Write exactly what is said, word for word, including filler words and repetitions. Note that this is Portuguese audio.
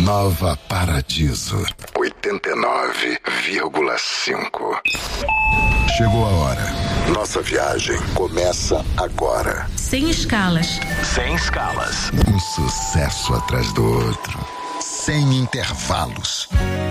Nova Paradiso, oitenta e nove vírgula cinco. Chegou a hora. Nossa viagem começa agora. Sem escalas. Sem escalas. Um sucesso atrás do outro. Sem intervalos.